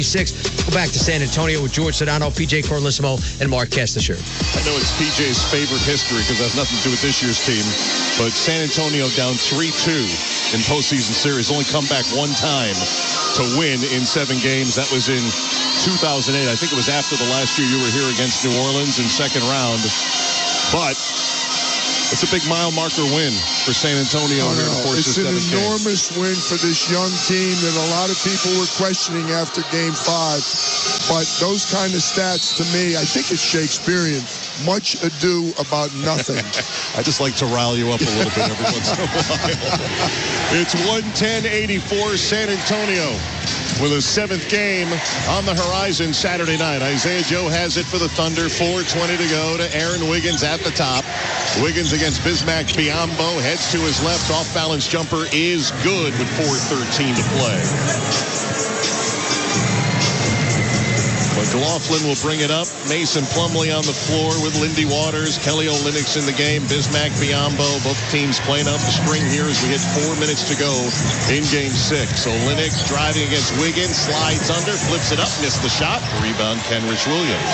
Go back to San Antonio with George Sedano, PJ Corlissimo, and Mark Kestisher. I know it's PJ's favorite history because it has nothing to do with this year's team, but San Antonio down 3-2 in postseason series, only come back one time to win in 7 games. That was in 2008. I think it was after the last year you were here against New Orleans in second round. But it's a big mile marker win for San Antonio. It's an enormous win for this young team that a lot of people were questioning after Game 5. But those kind of stats, to me, I think it's Shakespearean. Much ado about nothing. I just like to rile you up a little bit every once in a while. It's 110-84 San Antonio with a 7th game on the horizon Saturday night. Isaiah Joe has it for the Thunder. 4:20 to go to Aaron Wiggins at the top. Wiggins against Bismack Biyombo. Heads to his left. Off-balance jumper is good with 4:13 to play. McLaughlin will bring it up. Mason Plumlee on the floor with Lindy Waters. Kelly Olynyk's in the game. Bismack Biyombo. Both teams playing up the string here as we hit 4 minutes to go in Game 6. Olynyk driving against Wiggins. Slides under. Flips it up. Missed the shot. Rebound Kenrich Williams.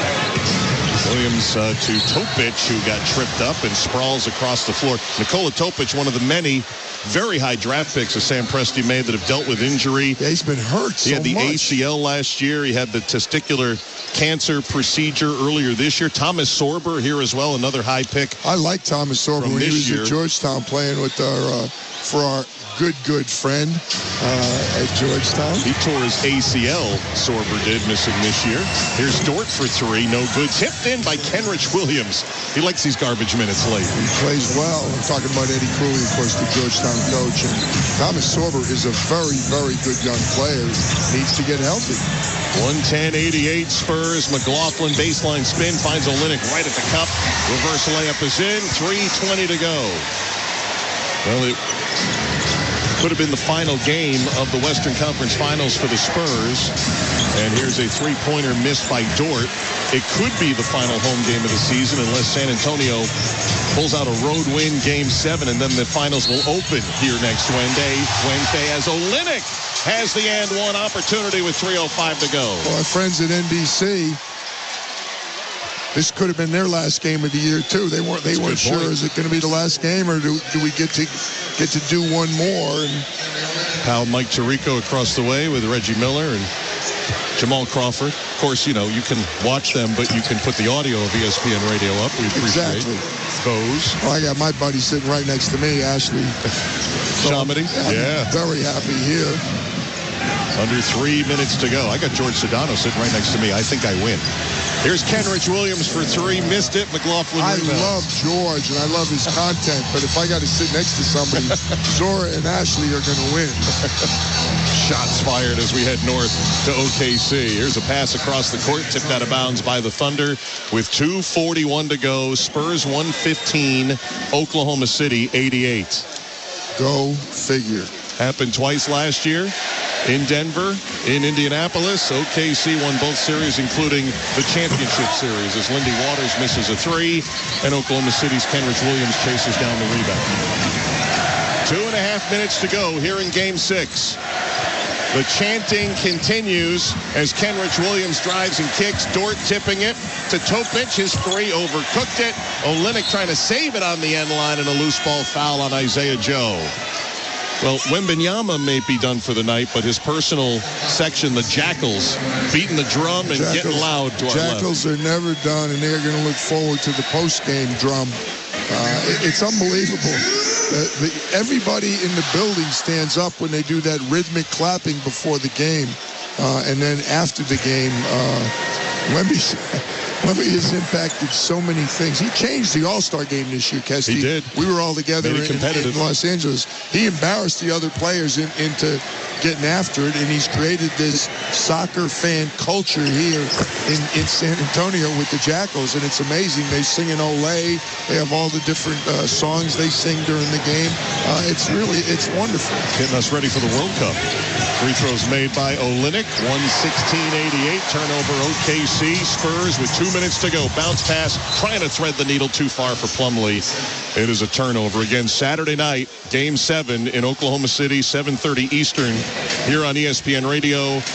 Williams to Topic, who got tripped up and sprawls across the floor. Nikola Topic, one of the many very high draft picks that Sam Presti made that have dealt with injury. Yeah, he's been hurt so much. He had the ACL last year. He had the testicular cancer procedure earlier this year. Thomas Sorber here as well, another high pick. I like Thomas Sorber when he was at Georgetown playing with for our good friend at Georgetown. He tore his ACL, Sorber did, missing this year. Here's Dort for 3, no good. Tipped in by Kenrich Williams. He likes these garbage minutes late. He plays well. I'm talking about Eddie Cooley, of course, the Georgetown coach. And Thomas Sorber is a very, very good young player. Needs to get healthy. 110-88 Spurs. McLaughlin baseline spin, finds Olynyk right at the cup. Reverse layup is in. 3:20 to go. Well, it could have been the final game of the Western Conference Finals for the Spurs. And here's a three-pointer missed by Dort. It could be the final home game of the season unless San Antonio pulls out a road win Game 7, and then the finals will open here next Wednesday as Olynyk has the and one opportunity with 3:05 to go. Well, our friends at NBC, this could have been their last game of the year too. They weren't sure, is it going to be the last game, or do we get to do one more? And pal Mike Tirico across the way with Reggie Miller and Jamal Crawford. Of course, you can watch them, but you can put the audio of ESPN Radio up. We appreciate those. Well, I got my buddy sitting right next to me, Ashley Shamedy. Yeah. I'm very happy here. Under 3 minutes to go. I got George Sedano sitting right next to me. I think I win. Here's Kenrich Williams for 3. Missed it. McLaughlin rebounds. I love George, and I love his content, but if I got to sit next to somebody, Zora and Ashley are going to win. Shots fired as we head north to OKC. Here's a pass across the court, tipped out of bounds by the Thunder with 2:41 to go. Spurs 115, Oklahoma City 88. Go figure. Happened twice last year. In Denver, in Indianapolis, OKC won both series, including the championship series, as Lindy Waters misses a 3, and Oklahoma City's Kenrich Williams chases down the rebound. 2.5 minutes to go here in Game 6. The chanting continues as Kenrich Williams drives and kicks. Dort tipping it to Topic. His 3 overcooked it. Olynyk trying to save it on the end line, and a loose ball foul on Isaiah Joe. Well, Wembanyama may be done for the night, but his personal section, the Jackals, beating the drum and getting loud to our left. Jackals are never done, and they're going to look forward to the post-game drum. It's unbelievable. Everybody in the building stands up when they do that rhythmic clapping before the game. And then after the game, Wemby has impacted so many things. He changed the All-Star game this year, Kesty. He did. We were all together in Los Angeles. He embarrassed the other players into getting after it, and he's created this soccer fan culture here in San Antonio with the Jackals, and it's amazing. They sing in Olé. They have all the different songs they sing during the game. It's wonderful. Getting us ready for the World Cup. Free throws made by Olynyk. 116-88. Turnover OKC. Spurs with 2 minutes to go. Bounce pass. Trying to thread the needle too far for Plumlee. It is a turnover. Again, Saturday night, Game 7 in Oklahoma City, 7:30 Eastern, here on ESPN Radio.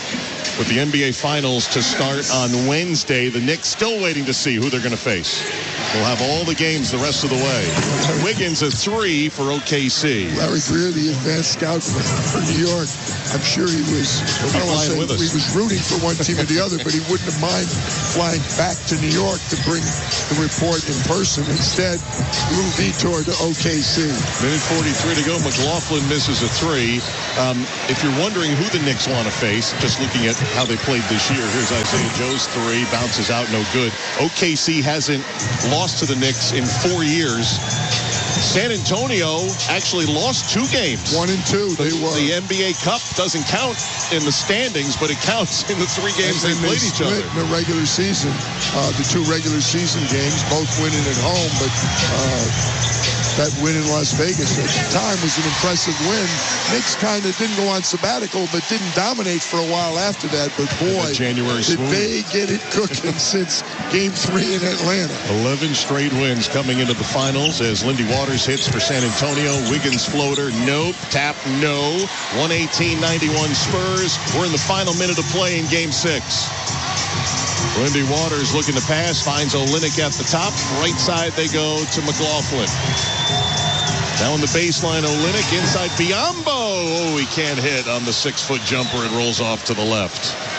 with the NBA Finals to start on Wednesday. The Knicks still waiting to see who they're going to face. We'll have all the games the rest of the way. Wiggins a 3 for OKC. Larry Greer, the advanced scout for New York. I'm sure he was, I don't want to say he was rooting for one team or the other, but he wouldn't have mind flying back to New York to bring the report in person. Instead, a little detour to OKC. Minute 43 to go. McLaughlin misses a 3. If you're wondering who the Knicks want to face, just looking at how they played this year, here's Isaiah Joe's 3. Bounces out, no good. OKC hasn't lost to the Knicks in 4 years. San Antonio actually lost 2 games. 1 and 2. The NBA Cup doesn't count in the standings, but it counts in the 3 games they played each other. In the regular season, the 2 regular season games, both winning at home, but that win in Las Vegas at the time was an impressive win. Knicks kind of didn't go on sabbatical, but didn't dominate for a while after that. But boy, did they get it cooking since Game 3 in Atlanta. 11 straight wins coming into the finals as Lindy Waters hits for San Antonio. Wiggins floater, nope. Tap, no. 118-91 Spurs. We're in the final minute of play in Game 6. Lindy Waters looking to pass, finds Olynyk at the top. Right side they go to McLaughlin. Now on the baseline, Olynyk inside Biyombo. Oh, he can't hit on the 6-foot jumper. It rolls off to the left.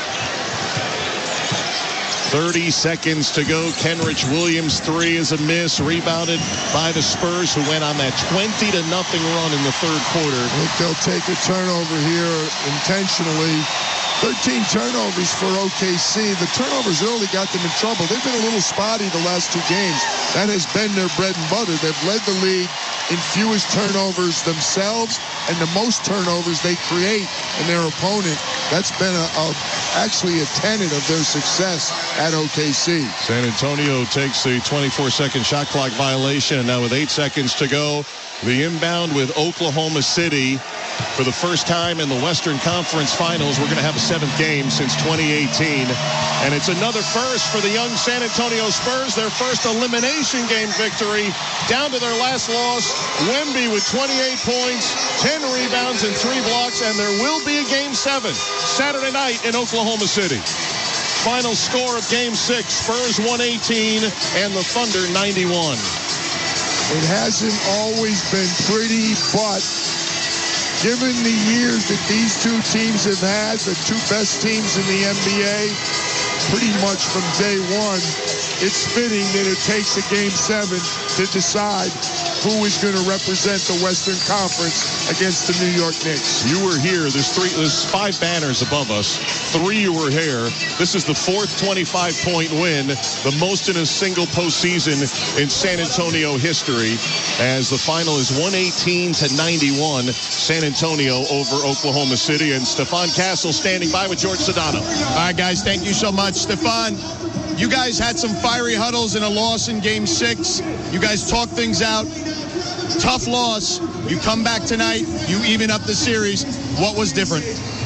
30 seconds to go. Kenrich Williams 3 is a miss. Rebounded by the Spurs, who went on that 20-0 run in the third quarter. I think they'll take a turnover here intentionally. 13 turnovers for OKC. The turnovers early got them in trouble. They've been a little spotty the last 2 games. That has been their bread and butter. They've led the league in fewest turnovers themselves and the most turnovers they create in their opponent. That's been actually a tenet of their success at OKC. San Antonio takes the 24-second shot clock violation. And now with 8 seconds to go, the inbound with Oklahoma City. For the first time in the Western Conference Finals, we're going to have a 7th game since 2018. And it's another first for the young San Antonio Spurs. Their first elimination game victory down to their last loss. Wemby with 28 points, 10 rebounds, and 3 blocks. And there will be a Game 7 Saturday night in Oklahoma City. Final score of Game 6, Spurs 118 and the Thunder 91. It hasn't always been pretty, but given the years that these 2 teams have had, the 2 best teams in the NBA, pretty much from day one, it's fitting that it takes a Game 7 to decide who is going to represent the Western Conference against the New York Knicks. You were here. There's 5 banners above us. 3 you were here. This is the 4th 25-point win, the most in a single postseason in San Antonio history, as the final is 118-91, San Antonio over Oklahoma City. And Stephon Castle standing by with George Sedano. All right, guys, thank you so much. Stephon, you guys had some fiery huddles in a loss in Game 6. You guys talked things out. Tough loss. You come back tonight. You even up the series. What was different?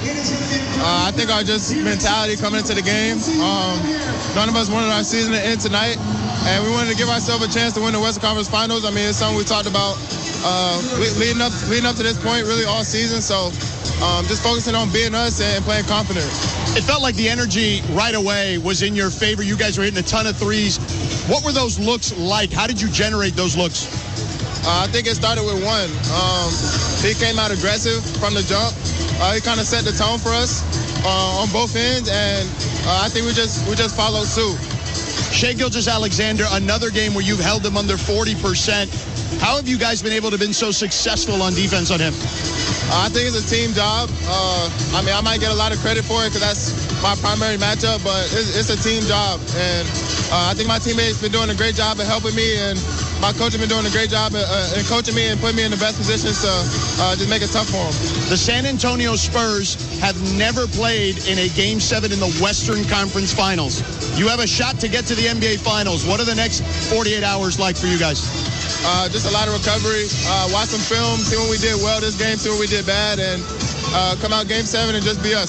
I think our just mentality coming into the game. None of us wanted our season to end tonight, and we wanted to give ourselves a chance to win the Western Conference Finals. I mean, it's something we talked about leading up to this point, really all season. So just focusing on being us and playing confident. It felt like the energy right away was in your favor. You guys were hitting a ton of threes. What were those looks like? How did you generate those looks? I think it started with one. He came out aggressive from the jump. He kind of set the tone for us on both ends, and I think we just followed suit. Shai Gilgeous-Alexander, another game where you've held them under 40%. How have you guys been able to been so successful on defense on him? I think it's a team job. I mean, I might get a lot of credit for it because that's my primary matchup, but it's a team job. And I think my teammates been doing a great job of helping me, and my coach has been doing a great job in coaching me and putting me in the best positions to just make it tough for them. The San Antonio Spurs have never played in a Game 7 in the Western Conference Finals. You have a shot to get to the NBA Finals. What are the next 48 hours like for you guys? Just a lot of recovery, watch some film, see what we did well this game, see what we did bad, and come out Game 7 and just be us.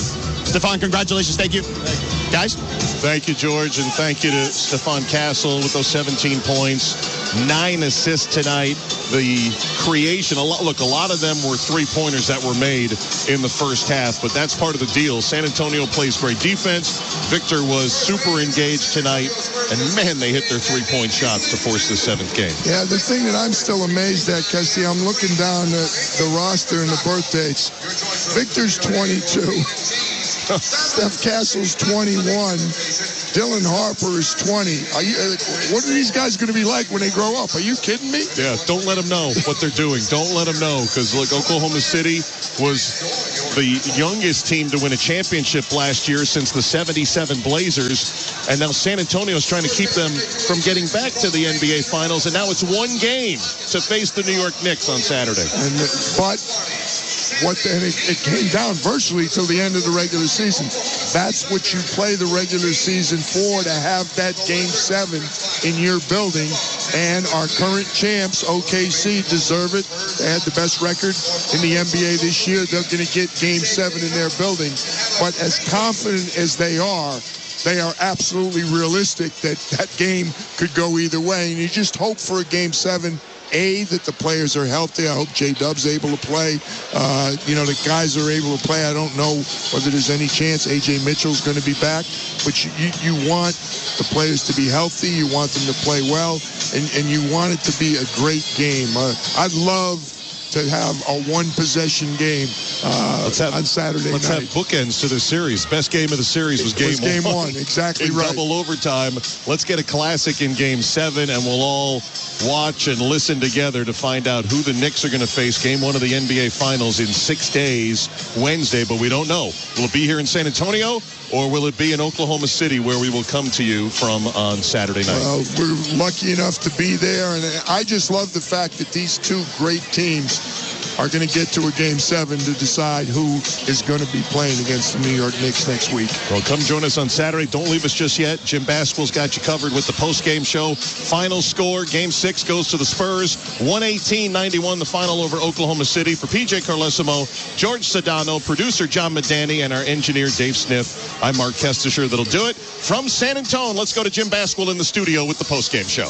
Stephon, congratulations. Thank you. Guys? Thank you, George, and thank you to Stephon Castle with those 17 points, 9 assists tonight. The creation, a lot of them were three-pointers that were made in the first half, but that's part of the deal. San Antonio plays great defense. Victor was super engaged tonight, and man, they hit their three-point shots to force the 7th game. Yeah, the thing that I'm still amazed at, Kessie, I'm looking down the roster and the birth dates. Victor's 22. Steph Castle's 21. Dylan Harper is 20. What are these guys going to be like when they grow up? Are you kidding me? Yeah, don't let them know what they're doing. Don't let them know, because look, Oklahoma City was the youngest team to win a championship last year since the 77 Blazers, and now San Antonio is trying to keep them from getting back to the NBA Finals, and now it's one game to face the New York Knicks on Saturday. It came down virtually till the end of the regular season. That's what you play the regular season for, to have that Game 7 in your building. And our current champs, OKC, deserve it. They had the best record in the NBA this year. They're going to get Game 7 in their building. But as confident as they are absolutely realistic that that game could go either way. And you just hope for a Game 7, that the players are healthy. I hope J-Dub's able to play. The guys are able to play. I don't know whether there's any chance A.J. Mitchell's going to be back. But you want the players to be healthy. You want them to play well. And you want it to be a great game. I'd love to have a one-possession game on Saturday night. Let's have bookends to the series. Best game of the series was game one. Exactly in right. Double overtime. Let's get a classic in Game 7, and we'll all watch and listen together to find out who the Knicks are going to face. Game 1 of the NBA Finals in 6 days, Wednesday, but we don't know. Will it be here in San Antonio, or will it be in Oklahoma City, where we will come to you from on Saturday night? Well, we're lucky enough to be there, and I just love the fact that these two great teams are going to get to a Game 7 to decide who is going to be playing against the New York Knicks next week. Well, come join us on Saturday. Don't leave us just yet. Jim Basquill's got you covered with the post-game show. Final score, Game 6 goes to the Spurs. 118-91, the final over Oklahoma City. For PJ Carlesimo, George Sedano, producer John Medani, and our engineer Dave Smith, I'm Mark Kestisher. That'll do it. From San Antonio, let's go to Jim Basquill in the studio with the post-game show.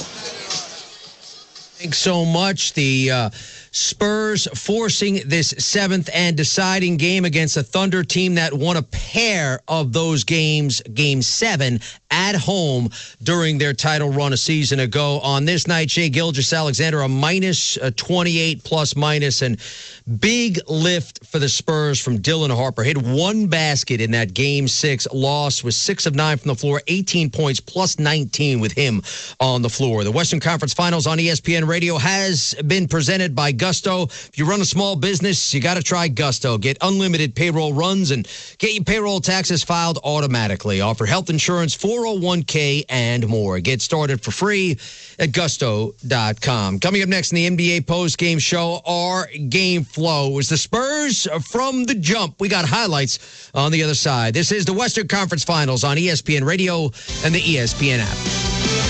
Thanks so much. The Spurs forcing this 7th and deciding game against a Thunder team that won a pair of those games, Game 7, at home during their title run a season ago. On this night, Shai Gilgeous-Alexander, a minus 28 plus minus, and big lift for the Spurs from Dylan Harper. Hit one basket in that Game 6 loss, was 6 of 9 from the floor, 18 points plus 19 with him on the floor. The Western Conference Finals on ESPN Radio has been presented by Gusto. If you run a small business, you got to try Gusto. Get unlimited payroll runs and get your payroll taxes filed automatically. Offer health insurance, 401k, and more. Get started for free at gusto.com. Coming up next in the NBA post-game show, our game flow is the Spurs from the jump. We got highlights on the other side. This is the Western Conference Finals on ESPN Radio and the ESPN app.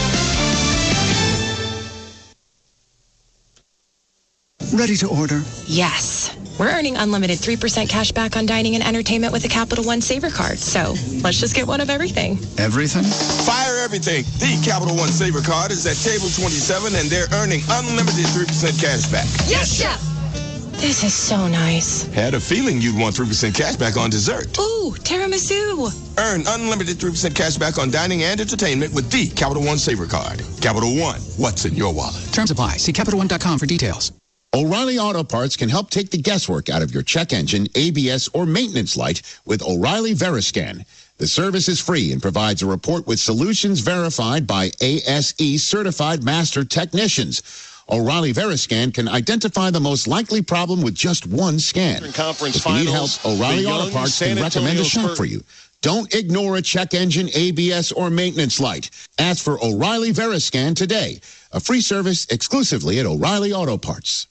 Ready to order? Yes. We're earning unlimited 3% cash back on dining and entertainment with the Capital One Saver Card. So let's just get one of everything. Everything? Fire everything. The Capital One Saver Card is at table 27, and they're earning unlimited 3% cash back. Yes, Chef! This is so nice. Had a feeling you'd want 3% cash back on dessert. Ooh, tiramisu. Earn unlimited 3% cash back on dining and entertainment with the Capital One Saver Card. Capital One, what's in your wallet? Terms apply. See CapitalOne.com for details. O'Reilly Auto Parts can help take the guesswork out of your check engine, ABS, or maintenance light with O'Reilly Veriscan. The service is free and provides a report with solutions verified by ASE certified master technicians. O'Reilly Veriscan can identify the most likely problem with just one scan. Conference if you need help, Finals, O'Reilly the Auto young Parts San can recommend a Antonio shop for you. Don't ignore a check engine, ABS, or maintenance light. Ask for O'Reilly Veriscan today. A free service exclusively at O'Reilly Auto Parts.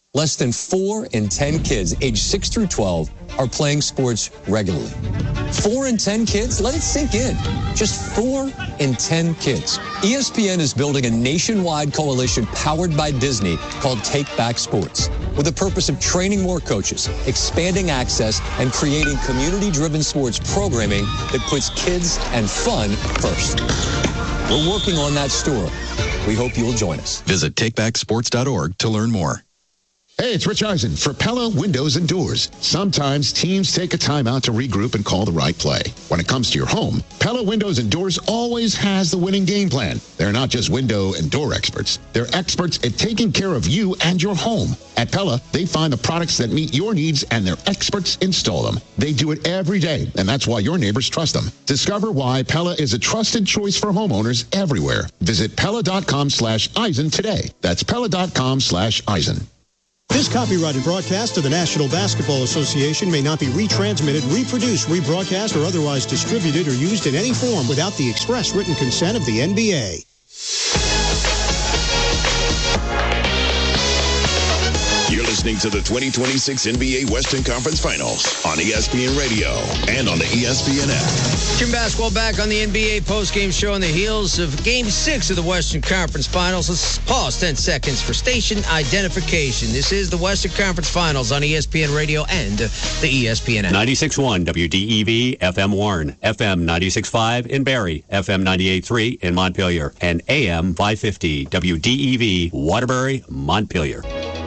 less than 4 in 10 kids aged 6 through 12 are playing sports regularly. 4 in 10 kids? Let it sink in. Just 4 in 10 kids. ESPN is building a nationwide coalition powered by Disney called Take Back Sports, with the purpose of training more coaches, expanding access, and creating community-driven sports programming that puts kids and fun first. We're working on that story. We hope you'll join us. Visit takebacksports.org to learn more. Hey, it's Rich Eisen for Pella Windows and Doors. Sometimes teams take a timeout to regroup and call the right play. When it comes to your home, Pella Windows and Doors always has the winning game plan. They're not just window and door experts. They're experts at taking care of you and your home. At Pella, they find the products that meet your needs and their experts install them. They do it every day, and that's why your neighbors trust them. Discover why Pella is a trusted choice for homeowners everywhere. Visit Pella.com/Eisen today. That's Pella.com/Eisen. This copyrighted broadcast of the National Basketball Association may not be retransmitted, reproduced, rebroadcast, or otherwise distributed or used in any form without the express written consent of the NBA. You're listening to the 2026 NBA Western Conference Finals on ESPN Radio and on the ESPN app. Jim Basketball back on the NBA postgame show on the heels of Game 6 of the Western Conference Finals. Let's pause 10 seconds for station identification. This is the Western Conference Finals on ESPN Radio and the ESPN app. 96.1 WDEV, FM Warren, FM 96.5 in Barrie, FM 98.3 in Montpelier, and AM 550 WDEV, Waterbury, Montpelier.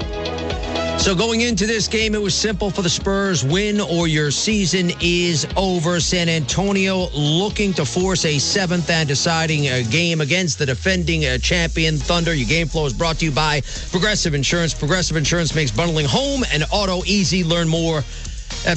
So going into this game, it was simple for the Spurs. Win or your season is over. San Antonio looking to force a 7th and deciding game against the defending champion Thunder. Your game flow is brought to you by Progressive Insurance. Progressive Insurance makes bundling home and auto easy. Learn more at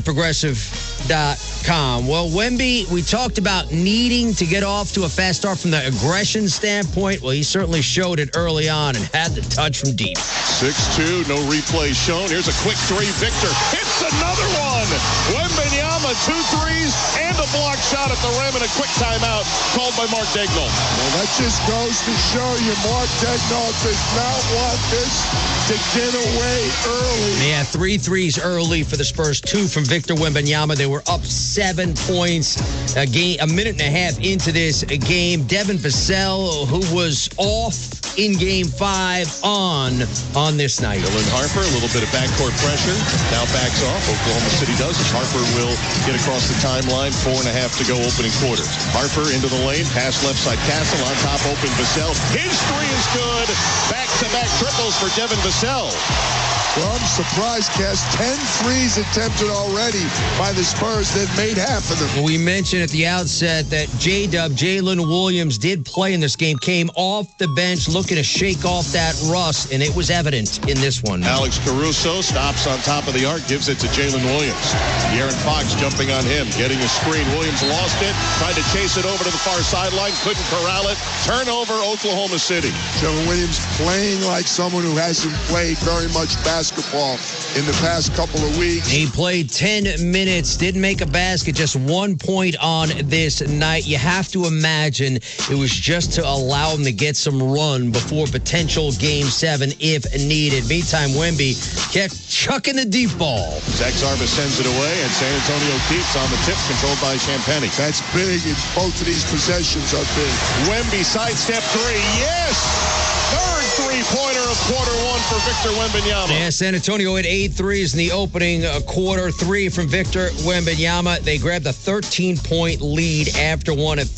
Progressive.com. Well, Wemby, we talked about needing to get off to a fast start from the aggression standpoint. Well, he certainly showed it early on and had the touch from deep. 6-2, no replay shown. Here's a quick three. Victor hits another one. Wembanyama, 2 threes and a block shot at the rim and a quick timeout called by Mark Daigneault. Well, that just goes to show you Mark Daigneault does not want this to get away early. Yeah, 3 threes early for the Spurs, 2 from Victor Wembanyama. They were up 7 points a minute and a half into this game. Devin Vassell, who was off in Game 5 on this night. Dylan Harper, a little bit of backcourt pressure. Now backs off. Oklahoma City does as Harper will get across the timeline. 4.5 to go opening quarter. Harper into the lane. Pass left side Castle. On top open Vassell. His three is good. Back-to-back triples for Devin Vassell. Well, I'm surprised, Cass. 10 threes attempted already by the Spurs that made half of them. We mentioned at the outset that Jalen Williams did play in this game, came off the bench looking to shake off that rust, and it was evident in this one. Alex Caruso stops on top of the arc, gives it to Jalen Williams. De'Aaron Fox jumping on him, getting a screen. Williams lost it, tried to chase it over to the far sideline, couldn't corral it. Turnover, Oklahoma City. Jalen Williams playing like someone who hasn't played very much basketball in the past couple of weeks. He played 10 minutes, didn't make a basket, just 1 point on this night. You have to imagine it was just to allow him to get some run before potential Game 7 if needed. Meantime, Wemby kept chucking the deep ball. Zach Zarba sends it away, and San Antonio keeps on the tip, controlled by Champagnie. That's big. Both of these possessions are big. Wemby sidestep 3. Yes! Third three-pointer of quarter 1 for Victor Wembanyama. Yeah, San Antonio had 8 threes in the opening quarter. 3 from Victor Wembanyama. They grabbed a 13-point lead after one at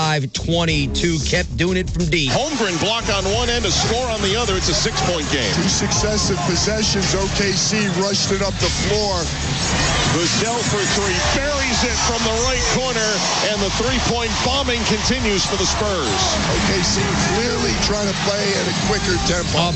35-22. Kept doing it from deep. Holmgren block on one end, a score on the other. It's a 6-point game. 2 successive possessions. OKC rushed it up the floor. Vassell for 3, buries it from the right corner, and the three-point bombing continues for the Spurs. OKC clearly trying to play at a quicker tempo. Up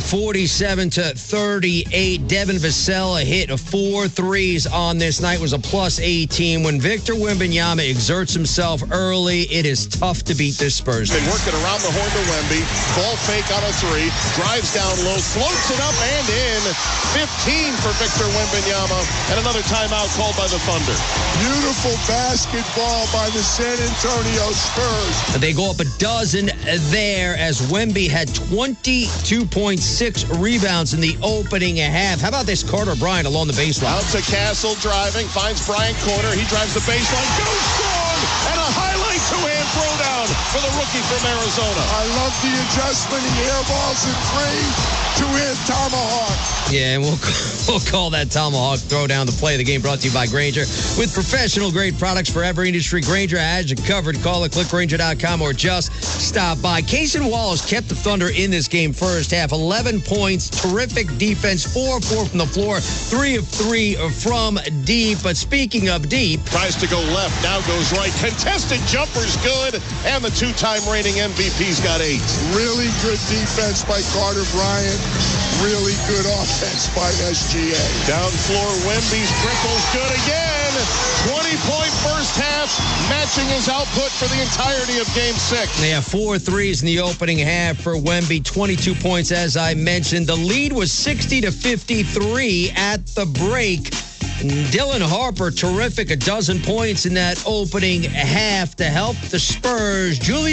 47-38. Devin Vassell hit 4 threes on this night, was a plus 18. When Victor Wembanyama exerts himself early, it is tough to beat this Spurs. They work it around the horn to Wemby. Ball fake on a 3, drives down low, floats it up and in. 15 for Victor Wembanyama, and another timeout call called by the Thunder. Beautiful basketball by the San Antonio Spurs. They go up a dozen there as Wemby had 22.6 rebounds in the opening half. How about this Carter Bryant along the baseline? Out to Castle driving, finds Bryant corner. He drives the baseline, goes strong, and a highlight two-hand throwdown for the rookie from Arizona. I love the adjustment. He airballs in three, two-hand tomahawk. Yeah, and we'll call that tomahawk throwdown the play of the game, brought to you by Grainger. With professional-grade products for every industry, Grainger has you covered. Call it, click Grainger.com, or just stop by. Cason Wallace kept the Thunder in this game first half. 11 points, terrific defense, 4 of 4 from the floor, 3 of 3 from deep. But speaking of deep... Tries to go left, now goes right. Contested jumper's good, and the two-time reigning MVP's got 8. Really good defense by Carter Bryant. Really good offense by SGA. Down floor, Wemby's triple's good again. 20-point first half, matching his output for the entirety of Game 6. They have 4 threes in the opening half for Wemby. 22 points, as I mentioned. The lead was 60-53 at the break. Dylan Harper, terrific, a dozen points in that opening half to help the Spurs. Julius